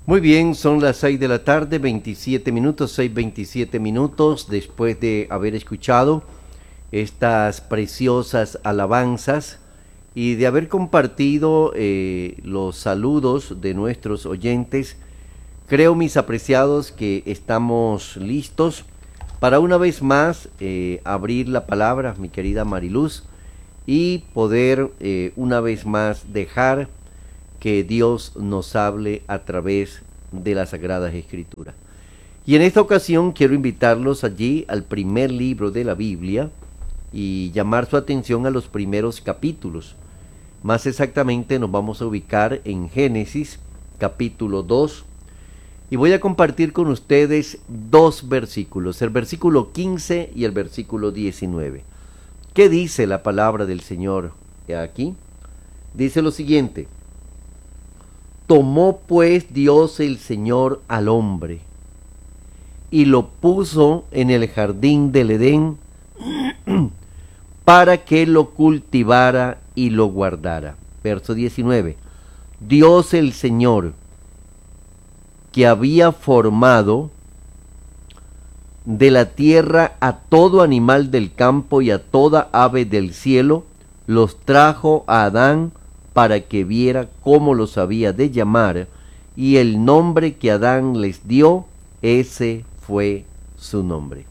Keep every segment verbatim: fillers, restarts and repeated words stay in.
Muy bien, son las seis de la tarde, veintisiete minutos, seis veintisiete minutos, después de haber escuchado estas preciosas alabanzas y de haber compartido eh, los saludos de nuestros oyentes. Creo, mis apreciados, que estamos listos para una vez más eh, abrir la palabra, mi querida Mariluz, y poder eh, una vez más dejar que Dios nos hable a través de las Sagradas Escrituras. Y en esta ocasión quiero invitarlos allí al primer libro de la Biblia y llamar su atención a los primeros capítulos. Más exactamente nos vamos a ubicar en Génesis capítulo dos y voy a compartir con ustedes dos versículos, el versículo quince y el versículo diecinueve. ¿Qué dice la palabra del Señor aquí? Dice lo siguiente: tomó pues Dios el Señor al hombre y lo puso en el jardín del Edén para que lo cultivara y lo guardara. Verso diecinueve. Dios el Señor, que había formado de la tierra a todo animal del campo y a toda ave del cielo, los trajo a Adán para que viera cómo los había de llamar, y el nombre que Adán les dio, ese fue su nombre.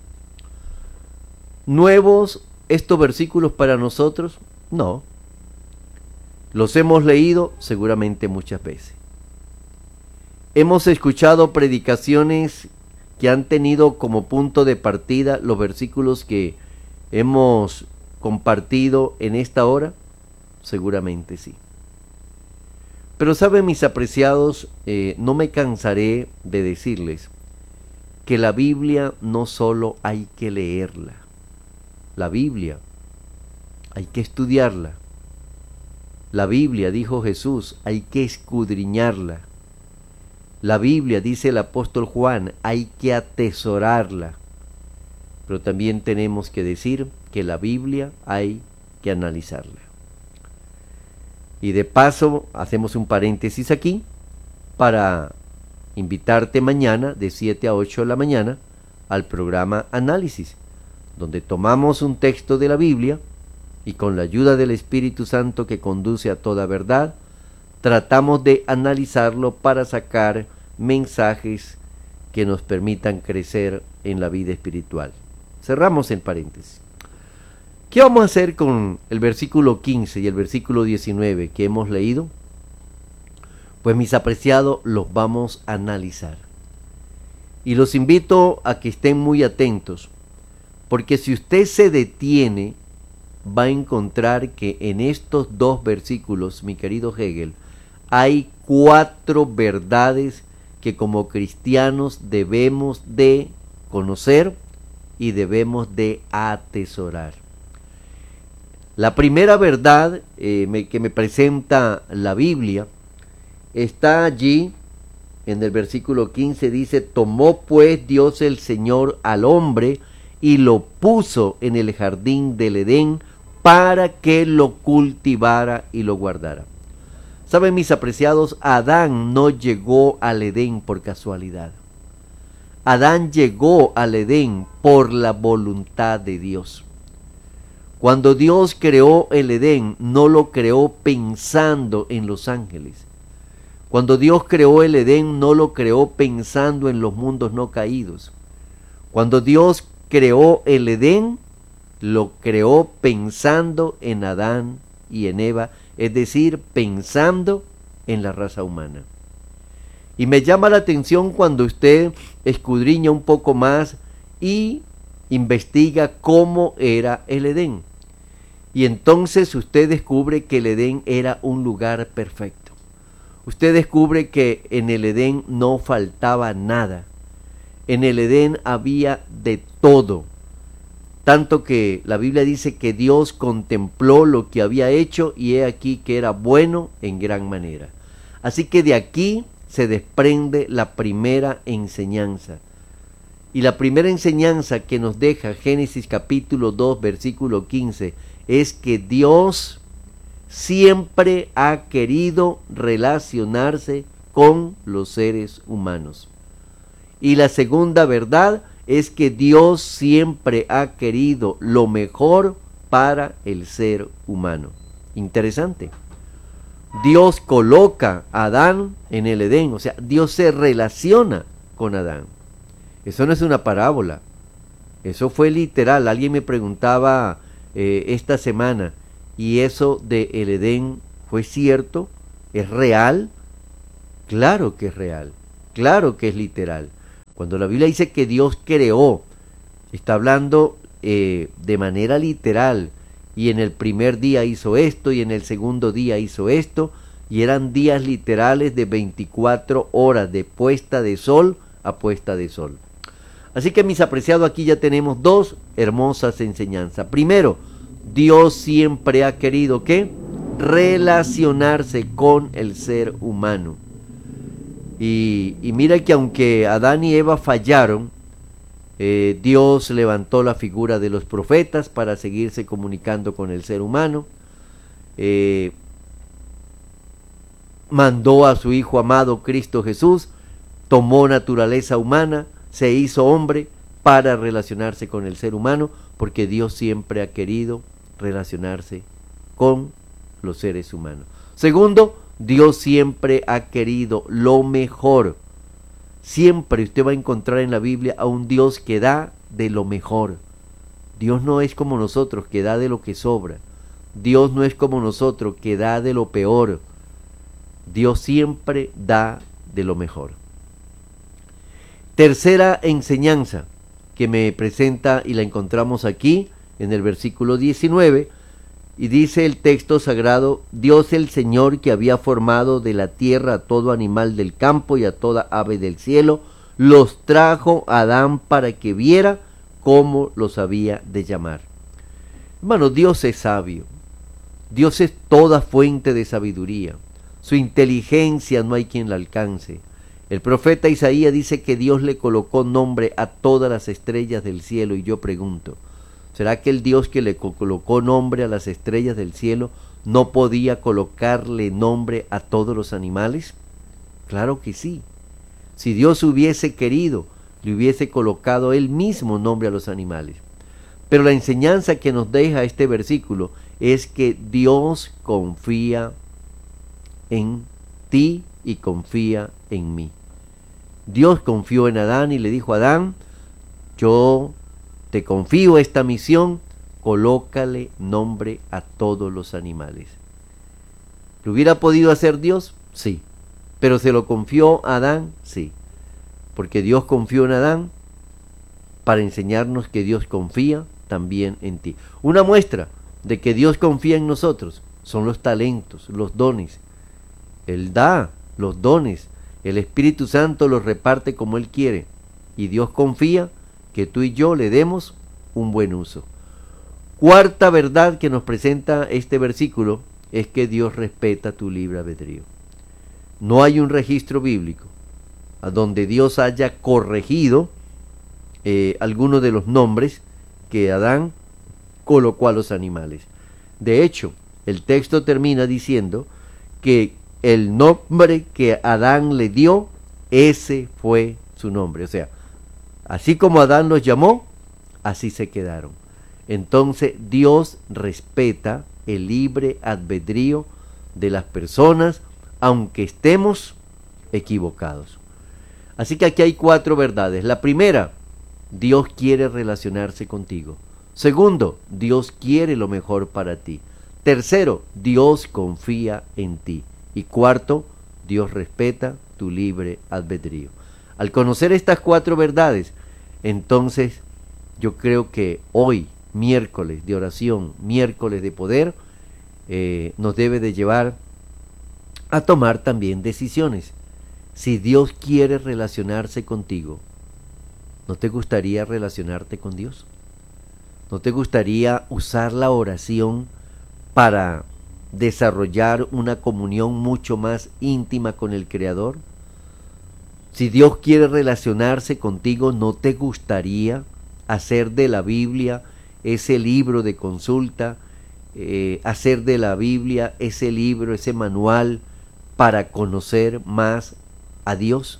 ¿Nuevos estos versículos para nosotros? No. Los hemos leído seguramente muchas veces. Hemos escuchado predicaciones que han tenido como punto de partida los versículos que hemos compartido en esta hora. Seguramente sí. Pero saben, mis apreciados, eh, no me cansaré de decirles que la Biblia no solo hay que leerla. La Biblia hay que estudiarla. La Biblia, dijo Jesús, hay que escudriñarla. La Biblia, dice el apóstol Juan, hay que atesorarla. Pero también tenemos que decir que la Biblia hay que analizarla. Y de paso, hacemos un paréntesis aquí para invitarte mañana de siete a ocho de la mañana al programa Análisis, donde tomamos un texto de la Biblia y con la ayuda del Espíritu Santo que conduce a toda verdad, tratamos de analizarlo para sacar mensajes que nos permitan crecer en la vida espiritual. Cerramos el paréntesis. ¿Qué vamos a hacer con el versículo quince y el versículo diecinueve que hemos leído? Pues, mis apreciados, los vamos a analizar. Y los invito a que estén muy atentos, porque si usted se detiene, va a encontrar que en estos dos versículos, mi querido Hegel, hay cuatro verdades que como cristianos debemos de conocer y debemos de atesorar. La primera verdad eh, me, que me presenta la Biblia está allí en el versículo quince. Dice: tomó pues Dios el Señor al hombre y lo puso en el jardín del Edén para que lo cultivara y lo guardara. Saben, mis apreciados, Adán no llegó al Edén por casualidad. Adán llegó al Edén por la voluntad de Dios. Cuando Dios creó el Edén, no lo creó pensando en los ángeles. Cuando Dios creó el Edén, no lo creó pensando en los mundos no caídos. Cuando Dios creó el Edén, lo creó pensando en Adán y en Eva, es decir, pensando en la raza humana. Y me llama la atención cuando usted escudriña un poco más y investiga cómo era el Edén. Y entonces usted descubre que el Edén era un lugar perfecto. Usted descubre que en el Edén no faltaba nada. En el Edén había de todo. Tanto que la Biblia dice que Dios contempló lo que había hecho y he aquí que era bueno en gran manera. Así que de aquí se desprende la primera enseñanza. Y la primera enseñanza que nos deja Génesis capítulo dos, versículo quince, es que Dios siempre ha querido relacionarse con los seres humanos. Y la segunda verdad es que Dios siempre ha querido lo mejor para el ser humano. Interesante. Dios coloca a Adán en el Edén, o sea, Dios se relaciona con Adán. Eso no es una parábola, eso fue literal. Alguien me preguntaba eh, esta semana, ¿y eso de el Edén fue cierto? ¿Es real? Claro que es real, claro que es literal. Cuando la Biblia dice que Dios creó, está hablando eh, de manera literal, y en el primer día hizo esto, y en el segundo día hizo esto, y eran días literales de veinticuatro horas, de puesta de sol a puesta de sol. Así que, mis apreciados, aquí ya tenemos dos hermosas enseñanzas. Primero, Dios siempre ha querido, ¿qué? Relacionarse con el ser humano. Y, y mira que aunque Adán y Eva fallaron, eh, Dios levantó la figura de los profetas para seguirse comunicando con el ser humano. Eh, mandó a su Hijo amado Cristo Jesús, tomó naturaleza humana, se hizo hombre para relacionarse con el ser humano, porque Dios siempre ha querido relacionarse con los seres humanos. Segundo, Dios siempre ha querido lo mejor. Siempre usted va a encontrar en la Biblia a un Dios que da de lo mejor. Dios no es como nosotros, que da de lo que sobra. Dios no es como nosotros, que da de lo peor. Dios siempre da de lo mejor. Tercera enseñanza que me presenta, y la encontramos aquí en el versículo diecinueve, y dice el texto sagrado: Dios el Señor, que había formado de la tierra a todo animal del campo y a toda ave del cielo, los trajo a Adán para que viera cómo los había de llamar. Hermano, Dios es sabio. Dios es toda fuente de sabiduría. Su inteligencia no hay quien la alcance. El profeta Isaías dice que Dios le colocó nombre a todas las estrellas del cielo, y yo pregunto, ¿será que el Dios que le colocó nombre a las estrellas del cielo no podía colocarle nombre a todos los animales? Claro que sí. Si Dios hubiese querido, le hubiese colocado él mismo nombre a los animales. Pero la enseñanza que nos deja este versículo es que Dios confía en ti y confía en mí. Dios confió en Adán y le dijo a Adán: yo te confío esta misión, colócale nombre a todos los animales. ¿Lo hubiera podido hacer Dios? Sí. ¿Pero se lo confió a Adán? Sí. Porque Dios confió en Adán para enseñarnos que Dios confía también en ti. Una muestra de que Dios confía en nosotros son los talentos, los dones. Él da los dones, el Espíritu Santo los reparte como Él quiere, y Dios confía que tú y yo le demos un buen uso. Cuarta verdad que nos presenta este versículo es que Dios respeta tu libre albedrío. No hay un registro bíblico a donde Dios haya corregido eh, algunos de los nombres que Adán colocó a los animales. De hecho, el texto termina diciendo que el nombre que Adán le dio, ese fue su nombre. O sea, así como Adán los llamó, así se quedaron. Entonces Dios respeta el libre albedrío de las personas, aunque estemos equivocados. Así que aquí hay cuatro verdades. La primera, Dios quiere relacionarse contigo. Segundo, Dios quiere lo mejor para ti. Tercero, Dios confía en ti. Y cuarto, Dios respeta tu libre albedrío. Al conocer estas cuatro verdades, entonces yo creo que hoy, miércoles de oración, miércoles de poder, eh, nos debe de llevar a tomar también decisiones. Si Dios quiere relacionarse contigo, ¿no te gustaría relacionarte con Dios? ¿No te gustaría usar la oración para desarrollar una comunión mucho más íntima con el Creador? Si Dios quiere relacionarse contigo, ¿no te gustaría hacer de la Biblia ese libro de consulta, eh, hacer de la Biblia ese libro, ese manual para conocer más a Dios?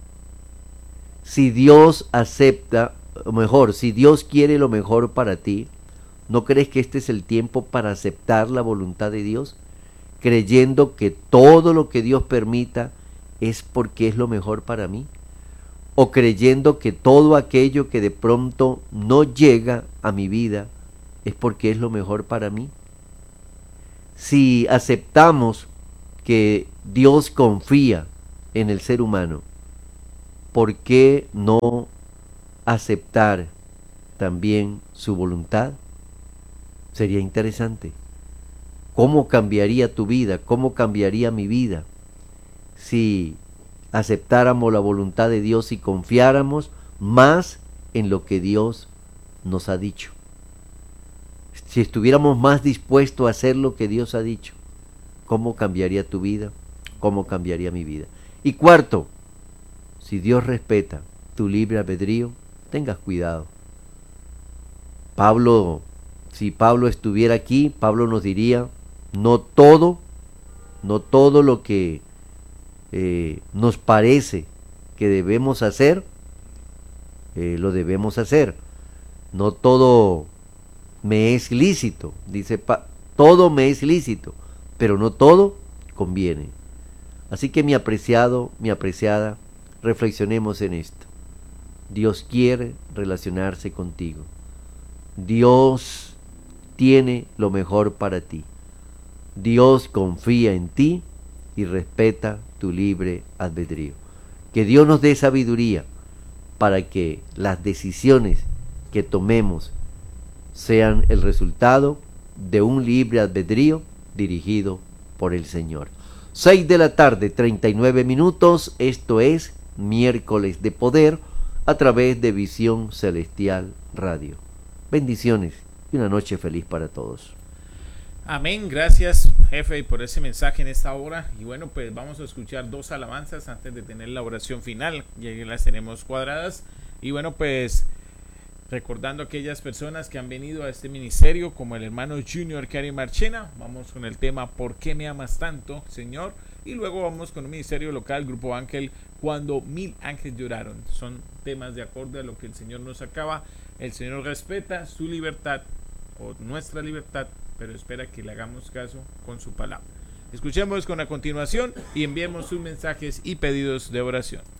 Si Dios acepta, o mejor, si Dios quiere lo mejor para ti, ¿no crees que este es el tiempo para aceptar la voluntad de Dios? Creyendo que todo lo que Dios permita es porque es lo mejor para mí. O creyendo que todo aquello que de pronto no llega a mi vida es porque es lo mejor para mí. Si aceptamos que Dios confía en el ser humano, ¿por qué no aceptar también su voluntad? Sería interesante. ¿Cómo cambiaría tu vida? ¿Cómo cambiaría mi vida si aceptáramos la voluntad de Dios y confiáramos más en lo que Dios nos ha dicho? Si estuviéramos más dispuestos a hacer lo que Dios ha dicho, ¿cómo cambiaría tu vida? ¿Cómo cambiaría mi vida? Y cuarto, si Dios respeta tu libre albedrío, tengas cuidado. Pablo, si Pablo estuviera aquí, Pablo nos diría, no todo, no todo lo que eh, nos parece que debemos hacer, eh, lo debemos hacer. No todo me es lícito, dice, pa, todo me es lícito, pero no todo conviene. Así que mi apreciado, mi apreciada, reflexionemos en esto. Dios quiere relacionarse contigo. Dios tiene lo mejor para ti. Dios confía en ti y respeta tu libre albedrío. Que Dios nos dé sabiduría para que las decisiones que tomemos sean el resultado de un libre albedrío dirigido por el Señor. seis de la tarde, treinta y nueve minutos. Esto es Miércoles de Poder a través de Visión Celestial Radio. Bendiciones y una noche feliz para todos. Amén, gracias jefe por ese mensaje en esta hora. Y bueno, pues vamos a escuchar dos alabanzas antes de tener la oración final, ya que las tenemos cuadradas. Y bueno, pues recordando a aquellas personas que han venido a este ministerio, como el hermano Junior Cari Marchena, vamos con el tema ¿Por qué me amas tanto, Señor? Y luego vamos con un ministerio local, Grupo Ángel, Cuando mil ángeles lloraron. Son temas de acorde a lo que el Señor nos acaba. El Señor respeta su libertad o nuestra libertad, pero espera que le hagamos caso con su palabra. Escuchemos con la continuación y enviemos sus mensajes y pedidos de oración.